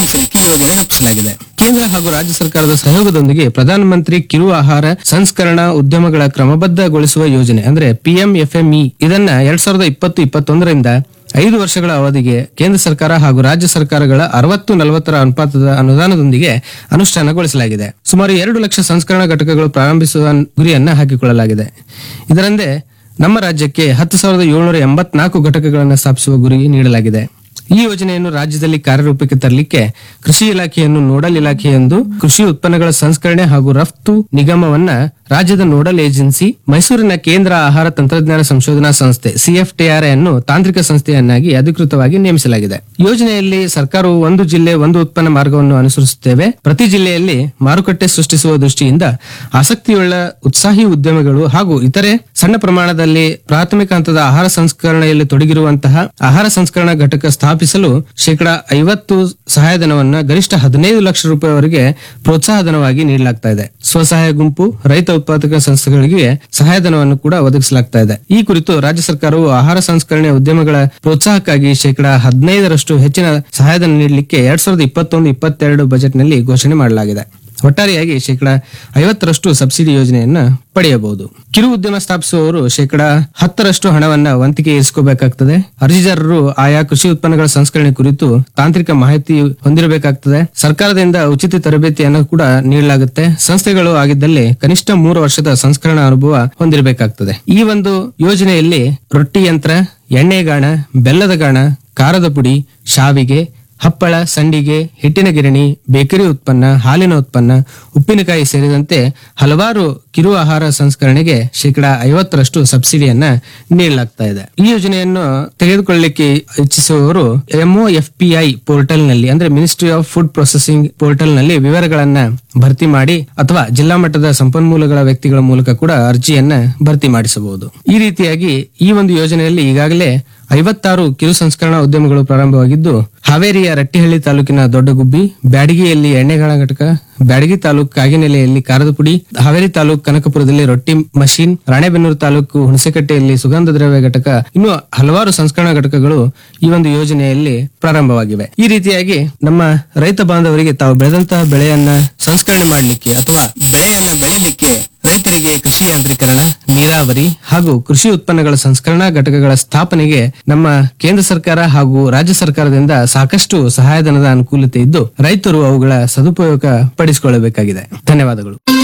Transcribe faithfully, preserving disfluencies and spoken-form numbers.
ಪ್ರೋತ್ಸಾಹಿಸಲಿಕ್ಕೆ ಯೋಜನೆ ರೂಪಿಸಲಾಗಿದೆ. ಕೇಂದ್ರ ಹಾಗೂ ರಾಜ್ಯ ಸರ್ಕಾರದ ಸಹಯೋಗದೊಂದಿಗೆ ಪ್ರಧಾನಮಂತ್ರಿ ಕಿರು ಆಹಾರ ಸಂಸ್ಕರಣಾ ಉದ್ಯಮಗಳ ಕ್ರಮಬದ್ಧಗೊಳಿಸುವ ಯೋಜನೆ ಅಂದ್ರೆ ಪಿಎಂಎಫ್ಎಂಇ ಇದನ್ನ ಎರಡ್ ಸಾವಿರದ ಇಪ್ಪತ್ತು ಇಪ್ಪತ್ತೊಂದರಿಂದ ಐದು ವರ್ಷಗಳ ಅವಧಿಗೆ ಕೇಂದ್ರ ಸರ್ಕಾರ ಹಾಗೂ ರಾಜ್ಯ ಸರ್ಕಾರಗಳ ಅರವತ್ತು ನಲವತ್ತರ ಅನುಪಾತದ ಅನುದಾನದೊಂದಿಗೆ ಅನುಷ್ಠಾನಗೊಳಿಸಲಾಗಿದೆ. ಸುಮಾರು ಎರಡು ಲಕ್ಷ ಸಂಸ್ಕರಣಾ ಘಟಕಗಳು ಪ್ರಾರಂಭಿಸುವ ಗುರಿಯನ್ನ ಹಾಕಿಕೊಳ್ಳಲಾಗಿದೆ. ಇದರಂತೆ ನಮ್ಮ ರಾಜ್ಯಕ್ಕೆ ಹತ್ತು ಸಾವಿರದ ಏಳ್ನೂರ ಎಂಬತ್ನಾಲ್ಕು ಘಟಕಗಳನ್ನು ಸ್ಥಾಪಿಸುವ ಗುರಿ ನೀಡಲಾಗಿದೆ. ಈ ಯೋಜನೆಯನ್ನು ರಾಜ್ಯದಲ್ಲಿ ಕಾರ್ಯರೂಪಕ್ಕೆ ತರಲಿಕ್ಕೆ ಕೃಷಿ ಇಲಾಖೆಯನ್ನು ನೋಡಲ್ ಇಲಾಖೆ ಎಂದು ಕೃಷಿ ಉತ್ಪನ್ನಗಳ ಸಂಸ್ಕರಣೆ ಹಾಗೂ ರಫ್ತು ನಿಗಮವನ್ನ ರಾಜ್ಯದ ನೋಡಲ್ ಏಜೆನ್ಸಿ, ಮೈಸೂರಿನ ಕೇಂದ್ರ ಆಹಾರ ತಂತ್ರಜ್ಞಾನ ಸಂಶೋಧನಾ ಸಂಸ್ಥೆ ಸಿಎಫ್ಟಿಆರ್ ಅನ್ನು ತಾಂತ್ರಿಕ ಸಂಸ್ಥೆಯನ್ನಾಗಿ ಅಧಿಕೃತವಾಗಿ ನೇಮಿಸಲಾಗಿದೆ. ಯೋಜನೆಯಲ್ಲಿ ಸರ್ಕಾರವು ಒಂದು ಜಿಲ್ಲೆ ಒಂದು ಉತ್ಪನ್ನ ಮಾರ್ಗವನ್ನು ಅನುಸರಿಸುತ್ತೇವೆ. ಪ್ರತಿ ಜಿಲ್ಲೆಯಲ್ಲಿ ಮಾರುಕಟ್ಟೆ ಸೃಷ್ಟಿಸುವ ದೃಷ್ಟಿಯಿಂದ ಆಸಕ್ತಿಯುಳ್ಳ ಉತ್ಸಾಹಿ ಉದ್ಯಮಿಗಳು ಹಾಗೂ ಇತರೆ ಸಣ್ಣ ಪ್ರಮಾಣದಲ್ಲಿ ಪ್ರಾಥಮಿಕ ಹಂತದ ಆಹಾರ ಸಂಸ್ಕರಣೆಯಲ್ಲಿ ತೊಡಗಿರುವಂತಹ ಆಹಾರ ಸಂಸ್ಕರಣಾ ಘಟಕ ಸ್ಥಾಪಿಸಲು ಶೇಕಡಾ ಐವತ್ತು ಸಹಾಯಧನವನ್ನ ಗರಿಷ್ಠ ಹದಿನೈದು ಲಕ್ಷ ರೂಪಾಯಿವರೆಗೆ ಪ್ರೋತ್ಸಾಹಧನವಾಗಿ ನೀಡಲಾಗ್ತಾ ಇದೆ. ಸ್ವಸಹಾಯ ಗುಂಪು, ರೈತ ಉತ್ಪಾದಕ ಸಂಸ್ಥೆಗಳಿಗೆ ಸಹಾಯಧನವನ್ನು ಕೂಡ ಒದಗಿಸಲಾಗ್ತಾ ಇದೆ. ಈ ಕುರಿತು ರಾಜ್ಯ ಸರ್ಕಾರವು ಆಹಾರ ಸಂಸ್ಕರಣೆ ಉದ್ಯಮಗಳ ಪ್ರೋತ್ಸಾಹಕ್ಕಾಗಿ ಶೇಕಡಾ ಹದಿನೈದರಷ್ಟು ಹೆಚ್ಚಿನ ಸಹಾಯಧನ ನೀಡಲಿಕ್ಕೆ ಎರಡ್ ಸಾವಿರದ ಇಪ್ಪತ್ತೊಂದು ಇಪ್ಪತ್ತೆರಡು ಬಜೆಟ್ನಲ್ಲಿ ಘೋಷಣೆ ಮಾಡಲಾಗಿದೆ. ಒಟ್ಟಾರೆಯಾಗಿ ಶೇಕಡಾ ಐವತ್ತರಷ್ಟು ಸಬ್ಸಿಡಿ ಯೋಜನೆಯನ್ನ ಪಡೆಯಬಹುದು. ಕಿರು ಉದ್ಯಮ ಸ್ಥಾಪಿಸುವವರು ಶೇಕಡಾ ಹತ್ತರಷ್ಟು ಹಣವನ್ನ ವಂತಿಗೆ ಇರಿಸಿಕೋಬೇಕಾಗ್ತದೆ. ಅರ್ಜಿದಾರರು ಆಯಾ ಕೃಷಿ ಉತ್ಪನ್ನಗಳ ಸಂಸ್ಕರಣೆ ಕುರಿತು ತಾಂತ್ರಿಕ ಮಾಹಿತಿ ಹೊಂದಿರಬೇಕಾಗ್ತದೆ. ಸರ್ಕಾರದಿಂದ ಉಚಿತ ತರಬೇತಿಯನ್ನು ಕೂಡ ನೀಡಲಾಗುತ್ತೆ. ಸಂಸ್ಥೆಗಳು ಆಗಿದ್ದಲ್ಲಿ ಕನಿಷ್ಠ ಮೂರು ವರ್ಷದ ಸಂಸ್ಕರಣಾ ಅನುಭವ ಹೊಂದಿರಬೇಕಾಗ್ತದೆ. ಈ ಒಂದು ಯೋಜನೆಯಲ್ಲಿ ರೊಟ್ಟಿ ಯಂತ್ರ, ಎಣ್ಣೆಗಾಣ, ಬೆಲ್ಲದ ಗಾಣ, ಖಾರದ ಪುಡಿ, ಶಾವಿಗೆ, ಹಪ್ಪಳ, ಸಂಡಿಗೆ, ಹಿಟ್ಟಿನ ಗಿರಣಿ, ಬೇಕರಿ ಉತ್ಪನ್ನ, ಹಾಲಿನ ಉತ್ಪನ್ನ, ಉಪ್ಪಿನಕಾಯಿ ಸೇರಿದಂತೆ ಹಲವಾರು ಕಿರು ಆಹಾರ ಸಂಸ್ಕರಣೆಗೆ ಶೇಕಡಾ ಐವತ್ತರಷ್ಟು ಸಬ್ಸಿಡಿಯನ್ನ ನೀಡಲಾಗ್ತಾ ಇದೆ. ಈ ಯೋಜನೆಯನ್ನು ತೆಗೆದುಕೊಳ್ಳಲಿಕ್ಕೆ ಇಚ್ಛಿಸುವವರು ಎಂಒಎಫ್ಪಿಐ ಪೋರ್ಟಲ್ ನಲ್ಲಿ ಅಂದ್ರೆ ministry of food processing portal ನಲ್ಲಿ ವಿವರಗಳನ್ನ ಭರ್ತಿ ಮಾಡಿ ಅಥವಾ ಜಿಲ್ಲಾ ಮಟ್ಟದ ಸಂಪನ್ಮೂಲಗಳ ವ್ಯಕ್ತಿಗಳ ಮೂಲಕ ಕೂಡ ಅರ್ಜಿಯನ್ನ ಭರ್ತಿ ಮಾಡಿಸಬಹುದು. ಈ ರೀತಿಯಾಗಿ ಈ ಒಂದು ಯೋಜನೆಯಲ್ಲಿ ಈಗಾಗಲೇ ಐವತ್ತಾರು ಕಿರು ಸಂಸ್ಕರಣಾ ಉದ್ಯಮಗಳು ಪ್ರಾರಂಭವಾಗಿದ್ದು, ಹಾವೇರಿಯ ರಟ್ಟಿಹಳ್ಳಿ ತಾಲೂಕಿನ ದೊಡ್ಡಗುಬ್ಬಿ, ಬ್ಯಾಡಗಿಯಲ್ಲಿ ಎಣ್ಣೆಗಾಣ ಘಟಕ, ಬ್ಯಾಡಗಿ ತಾಲೂಕು ಕಾಗಿನೆಲೆಯಲ್ಲಿ ಖಾರದ ಪುಡಿ, ಹಾವೇರಿ ತಾಲೂಕು ಕನಕಪುರದಲ್ಲಿ ರೊಟ್ಟಿ ಮಷೀನ್, ರಾಣೆಬೆನ್ನೂರು ತಾಲೂಕು ಹುಣಸೆಕಟ್ಟೆಯಲ್ಲಿ ಸುಗಂಧ ದ್ರವ್ಯ ಘಟಕ, ಇನ್ನು ಹಲವಾರು ಸಂಸ್ಕರಣಾ ಘಟಕಗಳು ಈ ಒಂದು ಯೋಜನೆಯಲ್ಲಿ ಪ್ರಾರಂಭವಾಗಿವೆ. ಈ ರೀತಿಯಾಗಿ ನಮ್ಮ ರೈತ ಬಾಂಧವರಿಗೆ ತಾವು ಬೆಳೆದಂತಹ ಬೆಳೆಯನ್ನ ಸಂಸ್ಕರಣೆ ಮಾಡಲಿಕ್ಕೆ ಅಥವಾ ಬೆಳೆಯನ್ನ ಬೆಳಿಲಿಕ್ಕೆ ರೈತರಿಗೆ ಕೃಷಿ ಯಾಂತ್ರೀಕರಣ, ನೀರಾವರಿ ಹಾಗೂ ಕೃಷಿ ಉತ್ಪನ್ನಗಳ ಸಂಸ್ಕರಣಾ ಘಟಕಗಳ ಸ್ಥಾಪನೆಗೆ ನಮ್ಮ ಕೇಂದ್ರ ಸರ್ಕಾರ ಹಾಗೂ ರಾಜ್ಯ ಸರ್ಕಾರದಿಂದ ಸಾಕಷ್ಟು ಸಹಾಯಧನದ ಅನುಕೂಲತೆ ಇದ್ದು ರೈತರು ಅವುಗಳ ಸದುಪಯೋಗ ಪಡಿಸಿಕೊಳ್ಳಬೇಕಾಗಿದೆ. ಧನ್ಯವಾದಗಳು.